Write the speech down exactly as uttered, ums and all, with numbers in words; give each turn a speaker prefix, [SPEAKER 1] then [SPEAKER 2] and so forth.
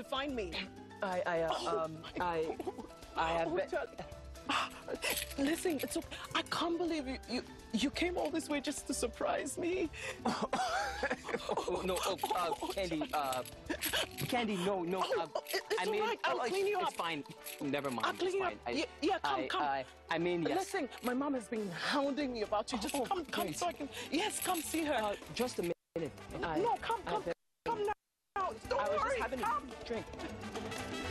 [SPEAKER 1] find me?
[SPEAKER 2] I, I, uh,
[SPEAKER 1] Oh,
[SPEAKER 2] um, I, I have.
[SPEAKER 1] Oh,
[SPEAKER 2] been-
[SPEAKER 1] Charlie. Listen, it's okay. I can't believe you, you you came all this way just to surprise me.
[SPEAKER 2] Oh, no, oh, uh, Candy, uh, Candy, no, no.
[SPEAKER 1] Oh,
[SPEAKER 2] uh,
[SPEAKER 1] oh, it- it's
[SPEAKER 2] I
[SPEAKER 1] all
[SPEAKER 2] mean,
[SPEAKER 1] right. I'll
[SPEAKER 2] oh,
[SPEAKER 1] clean
[SPEAKER 2] it's,
[SPEAKER 1] you
[SPEAKER 2] it's
[SPEAKER 1] up.
[SPEAKER 2] fine. Never mind.
[SPEAKER 1] I'll clean
[SPEAKER 2] it's
[SPEAKER 1] you
[SPEAKER 2] fine.
[SPEAKER 1] up.
[SPEAKER 2] I,
[SPEAKER 1] Yeah, yeah, come,
[SPEAKER 2] I,
[SPEAKER 1] come.
[SPEAKER 2] I, I mean, yes.
[SPEAKER 1] Listen, my mom has been hounding me about you. Just
[SPEAKER 2] Oh,
[SPEAKER 1] come, come
[SPEAKER 2] great.
[SPEAKER 1] so I can. Yes, come see her.
[SPEAKER 2] Uh, just a minute. I,
[SPEAKER 1] no, come,
[SPEAKER 2] I-
[SPEAKER 1] come, come now. Don't
[SPEAKER 2] I was
[SPEAKER 1] worry.
[SPEAKER 2] just having
[SPEAKER 1] come.
[SPEAKER 2] a drink.